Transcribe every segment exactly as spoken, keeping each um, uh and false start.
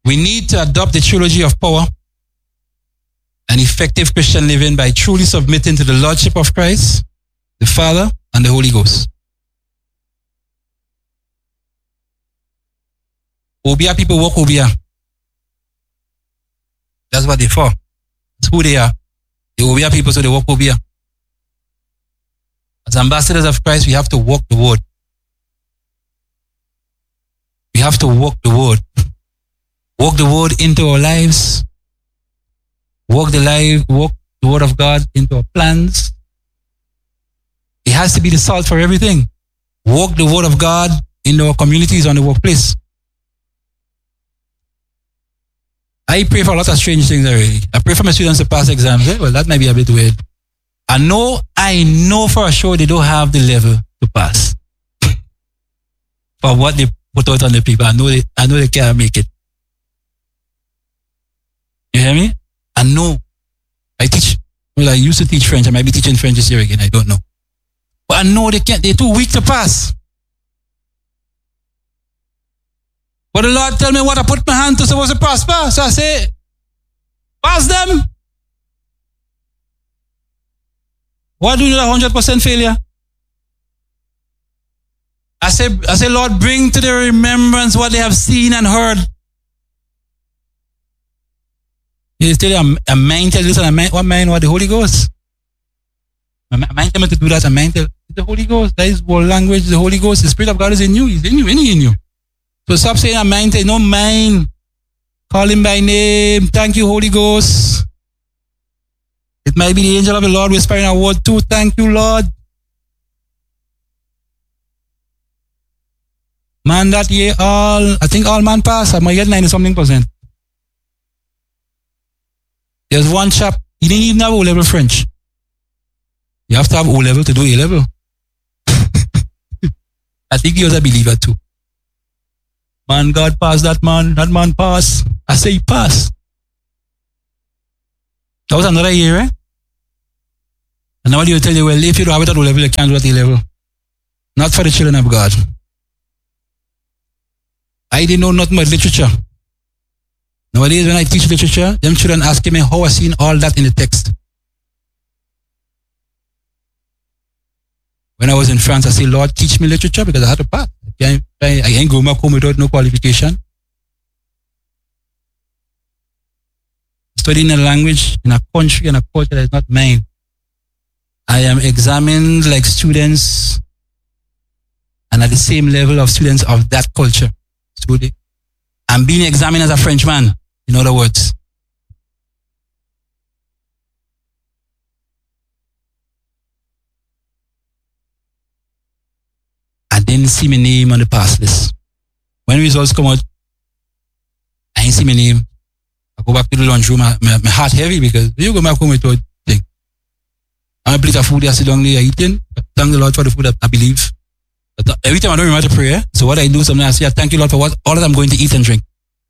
We need to adopt the trilogy of power and effective Christian living by truly submitting to the Lordship of Christ, the Father, and the Holy Ghost. Obia people walk Obia. That's what they're for. That's who they are. The Obia people, so they walk Obia. As ambassadors of Christ, we have to walk the word. We have to walk the word. Walk the word into our lives. Walk the life, walk the word of God into our plans. It has to be the salt for everything. Walk the word of God in our communities, on the workplace. I pray for a lot of strange things already. I pray for my students to pass exams. Eh? Well, that might be a bit weird. I know, I know for sure they don't have the level to pass. For what they put out on the paper, I know they, I know they can't make it. You hear me? I know. I teach, well, I used to teach French. I might be teaching French this year again. I don't know. But I know they can't, they're too weak to pass. But the Lord tell me what I put my hand to supposed to prosper. So I say, pass them. What do you do a hundred percent failure? I say, I say, Lord, bring to their remembrance what they have seen and heard. You tell you, a mind tell this and a mind, what mind, what the Holy Ghost? A mind tell me to do that, a mind tell the Holy Ghost. That is world language, the Holy Ghost, the Spirit of God is in you. He's in you, in you, in you. So stop saying a mind, tell no mind. Call him by name. Thank you, Holy Ghost. It might be the angel of the Lord whispering a word too. Thank you, Lord. Man, that year all, I think all man pass. I might get ninety something percent. There's one chap, he didn't even have O-level French. You have to have O-level to do A-level. I think he was a believer too. Man, God passed that man. That man passed. I say he passed. That was another year, eh? And now you tell you, well, if you don't have it at O-level, you can't do it at A-level. Not for the children of God. I didn't know nothing about literature. Nowadays, when I teach literature, them children asking me how I seen all that in the text. When I was in France, I said, Lord, teach me literature because I had to pass. I can't, I ain't go back home without no qualification. Studying a language in a country and a culture that is not mine. I am examined like students and at the same level of students of that culture. So they, I'm being examined as a Frenchman, in other words. I didn't see my name on the pass list. When results come out, I ain't see my name. I go back to the lunchroom, my, my, my heart heavy because you go back home with a thing. I'm a plate of food I sit down there eating. Thank the Lord for the food I, I believe. But every time I don't remember to pray, so what I do sometimes I say, I thank you Lord for what all that I'm going to eat and drink.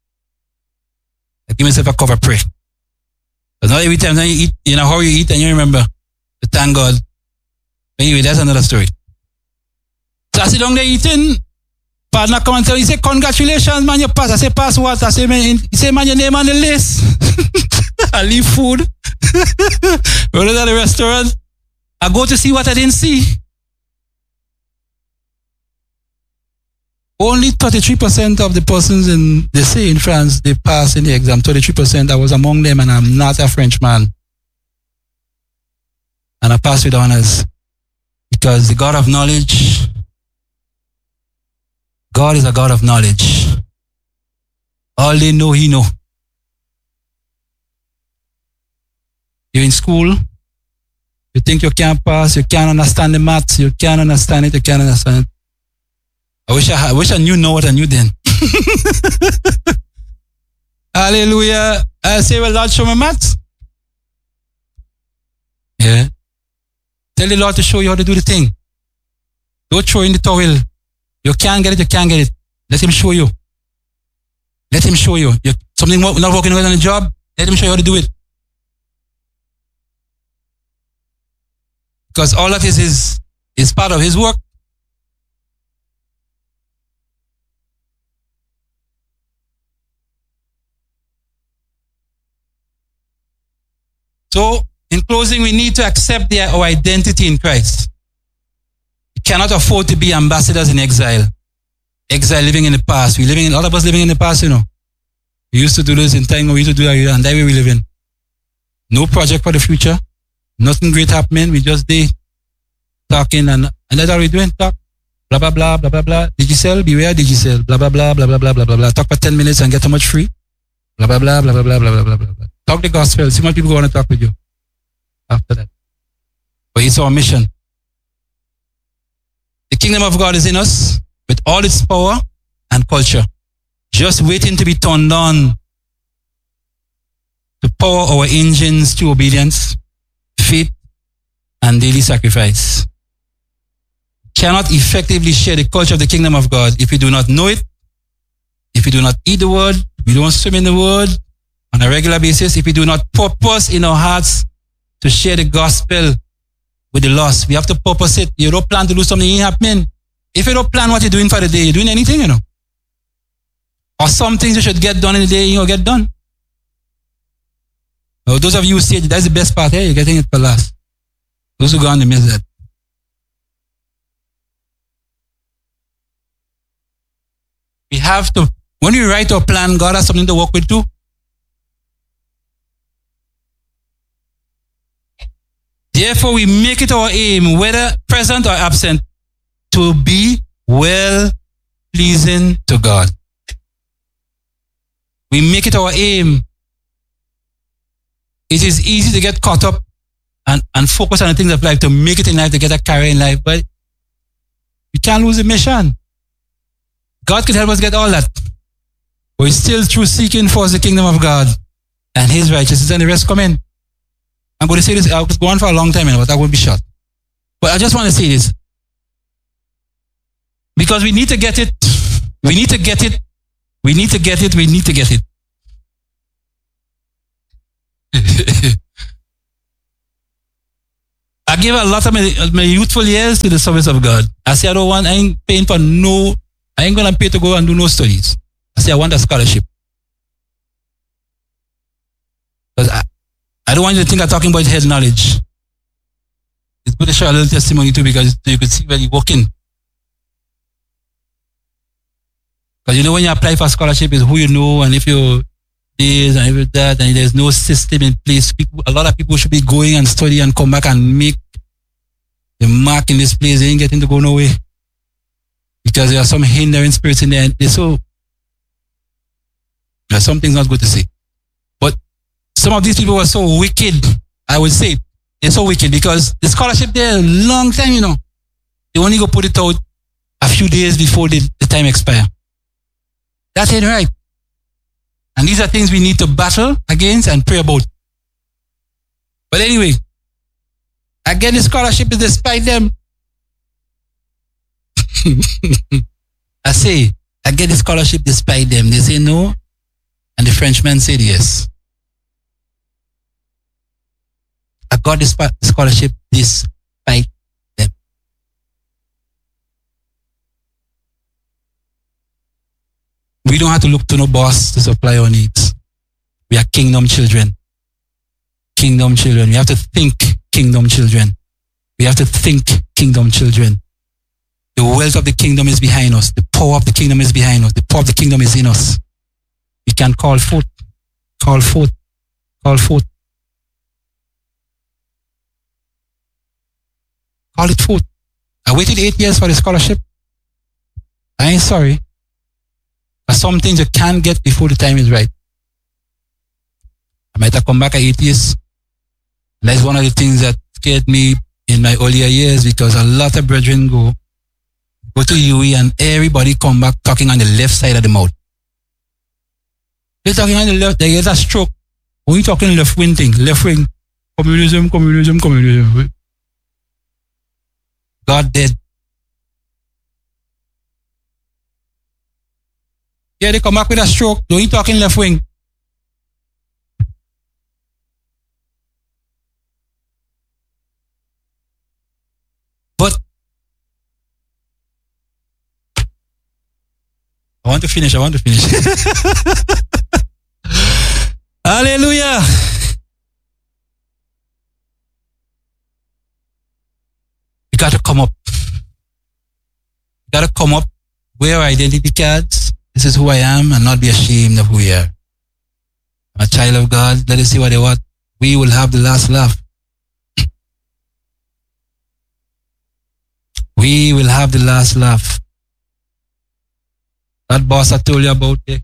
I give myself a cover prayer. But not every time then you eat, you know how you eat and you remember to thank God. Anyway, that's another story. So I sit down there eating. Partner come and tell me, he say, congratulations, man, you pass. I say, pass what? I say, man, he say, man, your name on the list. I leave food. Go to the restaurant. I go to see what I didn't see. Only thirty-three percent of the persons in, they say in France, they pass in the exam. thirty-three percent, I was among them and I'm not a Frenchman. And I passed with honors. Because the God of knowledge, God is a God of knowledge. All they know, He know. You're in school, you think you can't pass, you can't understand the maths, you can't understand it, you can't understand it. I wish I, I wish I knew know what I knew then. Hallelujah. I say, well, Lord, show me maths. Yeah. Tell the Lord to show you how to do the thing. Don't throw in the towel. You can't get it, you can't get it. Let Him show you. Let Him show you. You're, something not working well on the job, let Him show you how to do it. Because all that is, is, is part of His work. So, in closing, we need to accept the, our identity in Christ. We cannot afford to be ambassadors in exile. Exile, living in the past. We living in, all of us living in the past, you know. We used to do this in time, we used to do that, and that way we live in. No project for the future. Nothing great happening. We just there talking, and, and that's all we're doing. Talk. Blah, blah, blah, blah, blah, blah. Digicel, beware Digicel. Blah, blah, blah, blah, blah, blah, blah, blah, blah. Talk for ten minutes and get how much free. Blah, blah, blah, blah, blah, blah, blah, blah, blah, blah. Talk the gospel. See what people want to talk with you after that. But it's our mission. The kingdom of God is in us with all its power and culture, just waiting to be turned on to power our engines to obedience, faith, and daily sacrifice. Cannot effectively share the culture of the kingdom of God if we do not know it, if we do not eat the word, we don't swim in the word on a regular basis, if we do not purpose in our hearts to share the gospel with the lost. We have to purpose it. You don't plan to do something, it ain't happening. If you don't plan what you're doing for the day, you're doing anything, you know. Or some things you should get done in the day, you will get done. Now, those of you who say that's the best part, hey, you're getting it for last. Those who go on, they miss that. We have to, when we write our plan, God has something to work with too. Therefore, we make it our aim, whether present or absent, to be well pleasing to God. We make it our aim. It is easy to get caught up and, and focus on the things of life, to make it in life, to get a career in life, but we can't lose the mission. God could help us get all that. But it's still through seeking first the kingdom of God and his righteousness, and the rest come in. I'm going to say this, I'll go on for a long time, but I won't be short. But I just want to say this. Because we need to get it. We need to get it. We need to get it. We need to get it. I gave a lot of my, my youthful years to the service of God. I say I don't want, I ain't paying for no, I ain't going to pay to go and do no studies. I say I want a scholarship. Because I, I don't want you to think I'm talking about head knowledge. It's good to share a little testimony too, because you could see where you're working. Because you know when you apply for a scholarship, it's who you know, and if you're this and if that, and there's no system in place. People, a lot of people should be going and study and come back and make the mark in this place. They ain't getting to go nowhere. Because there are some hindering spirits in there. And they so, there's some things not good to say. But some of these people were so wicked, I would say. They're so wicked because the scholarship there a long time, you know. They only go put it out a few days before the, the time expire. That ain't right. And these are things we need to battle against and pray about. But anyway, I get the scholarship despite them. I say, I get the scholarship despite them. They say no, and the Frenchman said yes. I got the scholarship despite them. We don't have to look to no boss to supply our needs. We are kingdom children. Kingdom children. We have to think kingdom children. We have to think kingdom children. The wealth of the kingdom is behind us. The power of the kingdom is behind us. The power of the kingdom is in us. We can call forth, call forth, call forth. Call it forth. I waited eight years for the scholarship. I ain't sorry. But some things you can't get before the time is right. I might have come back at eight years. That's one of the things that scared me in my earlier years, because a lot of brethren go, go to U E and everybody come back talking on the left side of the mouth. They're talking on the left, they get a stroke. When you talking left wing thing, left wing, communism, communism, communism. God dead. Yeah, they come back with a stroke. Don't you talking left wing? But I want to finish. I want to finish. Hallelujah. come up, wear our identity cards. This is who I am, and not be ashamed of who we are. I'm a child of God. Let us see what they want. We will have the last laugh. We will have the last laugh. That boss I told you about there,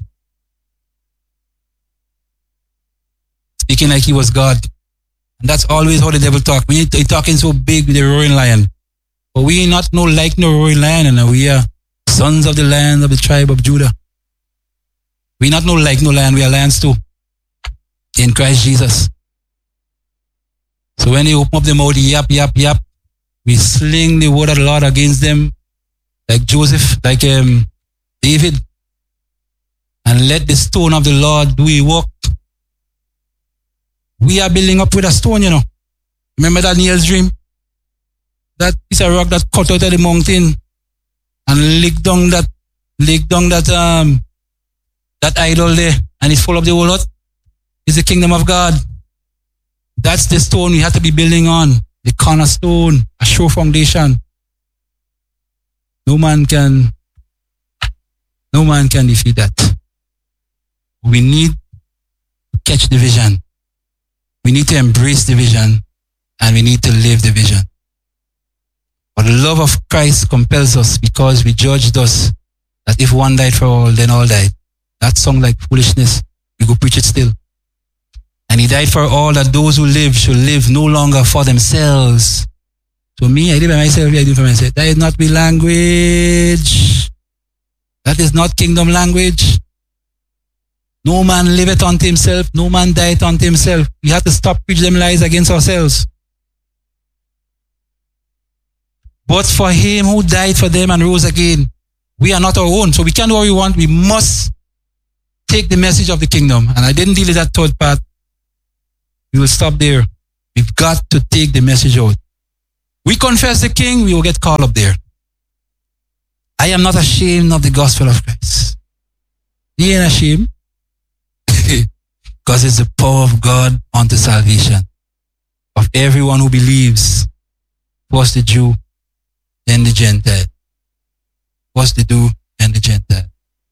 speaking like he was God. And that's always how the devil talk. When he's talking so big with the roaring lion. But we ain't not no like no roaring lion, and we are sons of the lion of the tribe of Judah. We not no like no lion, we are lions too. In Christ Jesus. So when they open up the mouth, yap, yap, yap, we sling the word of the Lord against them, like Joseph, like um, David, and let the stone of the Lord do his work. We are building up with a stone, you know. Remember that Neil's dream? That piece of rock that cut out of the mountain and licked down that, licked down that, um, that idol there, and it's full of the whole lot. It's the kingdom of God. That's the stone we have to be building on. The cornerstone, a sure foundation. No man can, no man can defeat that. We need to catch the vision. We need to embrace the vision, and we need to live the vision. But the love of Christ compels us, because we judged us that if one died for all, then all died. That sounds like foolishness. We go preach it still. And he died for all, that those who live should live no longer for themselves. So me, I live by myself, I do for myself. That is not my language. That is not kingdom language. No man liveth unto himself, no man dieth unto himself. We have to stop preaching them lies against ourselves. But for him who died for them and rose again, we are not our own. So we can't do what we want. We must take the message of the kingdom. And I didn't deal with that third part. We will stop there. We've got to take the message out. We confess the king, we will get called up there. I am not ashamed of the gospel of Christ. He ain't ashamed. Because it's the power of God unto salvation of everyone who believes. First the Jew, then the Gentile. First the Jew, then the Gentile.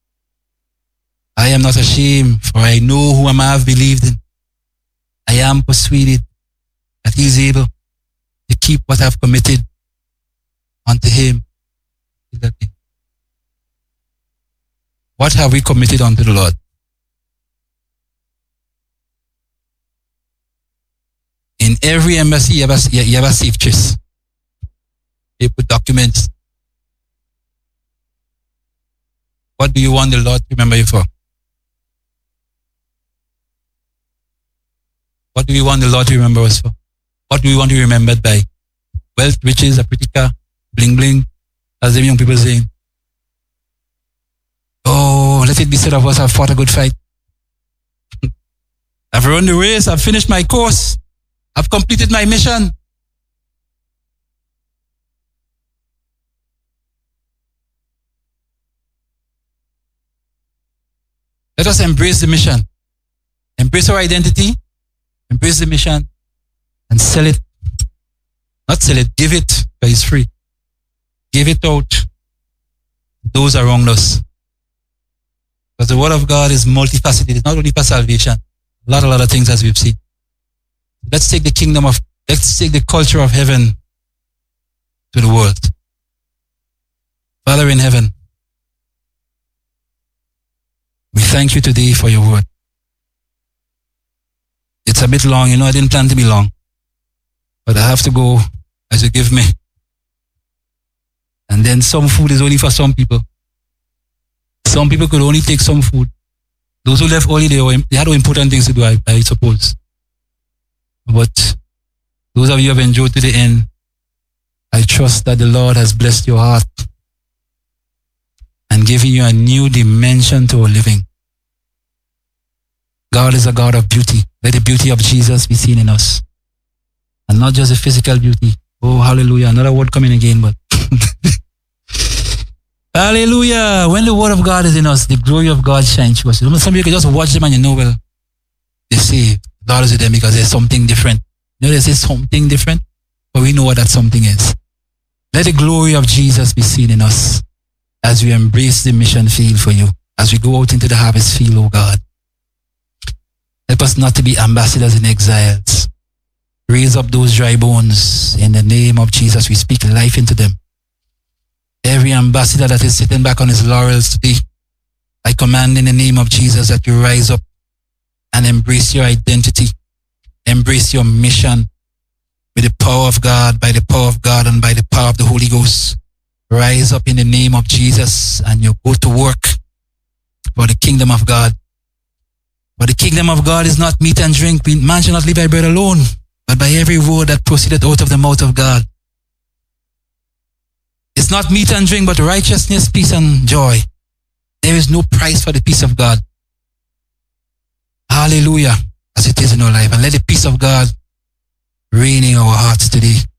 I am not ashamed, for I know whom I have believed in. I am persuaded that he is able to keep what I have committed unto him. What have we committed unto the Lord? In every embassy, you have a, you have a safe trace. They put documents. What do you want the Lord to remember you for? What do we want the Lord to remember us for? What do we want to be remembered by? Wealth, riches, a pretty car, bling bling, as the young people saying. Oh, let it be said of us, I've fought a good fight. I've run the race, I've finished my course, I've completed my mission. Let us embrace the mission. Embrace our identity. Embrace the mission and sell it. Not sell it, give it, because it's free. Give it out to those around us. Because the word of God is multifaceted. It's not only for salvation. A lot, a lot of things as we've seen. Let's take the kingdom of, let's take the culture of heaven to the world. Father in heaven, we thank you today for your word. It's a bit long, you know, I didn't plan to be long. But I have to go as you give me. And then some food is only for some people. Some people could only take some food. Those who left early, they, were, they had important things to do, I, I suppose. But those of you who have enjoyed to the end, I trust that the Lord has blessed your heart and given you a new dimension to our living. God is a God of beauty. Let the beauty of Jesus be seen in us. And not just the physical beauty. Oh, hallelujah. Another word coming again, but hallelujah. When the word of God is in us, the glory of God shines through us. Some people can just watch them and you know, well, they say, God is with them because there's something different. You know, they say something different, but we know what that something is. Let the glory of Jesus be seen in us. as we embrace the mission field for you, as we go out into the harvest field, oh God. Help us not to be ambassadors in exiles. Raise up those dry bones. In the name of Jesus, we speak life into them. Every ambassador that is sitting back on his laurels today, I command in the name of Jesus that you rise up and embrace your identity, embrace your mission with the power of God, by the power of God and by the power of the Holy Ghost. Rise up in the name of Jesus and you go to work for the kingdom of God. For the kingdom of God is not meat and drink. Man shall not live by bread alone, but by every word that proceedeth out of the mouth of God. It's not meat and drink, but righteousness, peace, and joy. There is no price for the peace of God. Hallelujah, as it is in our life. And let the peace of God reign in our hearts today.